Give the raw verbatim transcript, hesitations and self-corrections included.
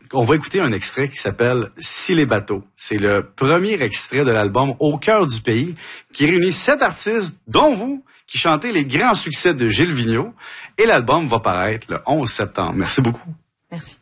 on va écouter un extrait qui s'appelle « Si les bateaux ». C'est le premier extrait de l'album Au cœur du pays qui réunit sept artistes, dont vous, qui chantez les grands succès de Gilles Vigneault. Et l'album va paraître le onze septembre. Merci beaucoup. Merci.